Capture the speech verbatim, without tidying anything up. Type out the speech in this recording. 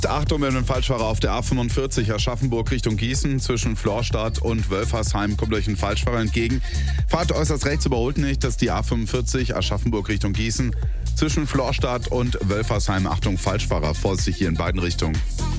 Achtung, wir haben einen Falschfahrer auf der A fünfundvierzig Aschaffenburg Richtung Gießen. Zwischen Florstadt und Wölfersheim kommt euch ein Falschfahrer entgegen. Fahrt äußerst rechts, überholt nicht. Das ist die A fünfundvierzig Aschaffenburg Richtung Gießen. Zwischen Florstadt und Wölfersheim, Achtung, Falschfahrer. Vorsichtig hier in beiden Richtungen.